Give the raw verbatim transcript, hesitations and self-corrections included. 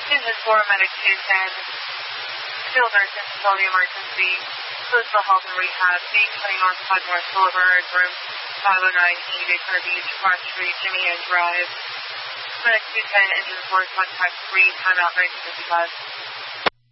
Engine four, medic two ten. Field nurse facility emergency. Coastal Health and Rehab. eight twenty North Five North Boulevard, room five oh nine E, Daytona Beach, Park Street, Jimmy Ann Drive. Medic two ten, engine four, contact three, timeout nineteen fifty-five.